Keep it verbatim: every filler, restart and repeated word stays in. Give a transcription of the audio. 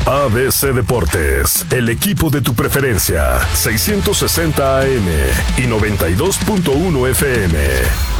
A B C Deportes, el equipo de tu preferencia, seiscientos sesenta A M y noventa y dos punto uno F M.